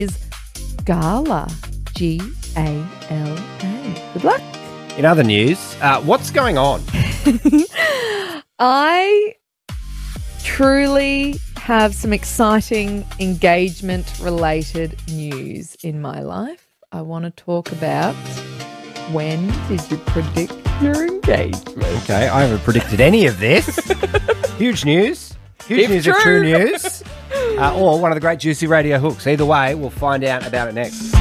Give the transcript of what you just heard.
is Gala. Gala. Good luck. In other news, what's going on? I truly have some exciting engagement-related news in my life. I want to talk about when did you predict your engagement? Okay, I haven't predicted any of this. Huge news. Huge news of true news. Or one of the great juicy radio hooks. Either way, we'll find out about it next.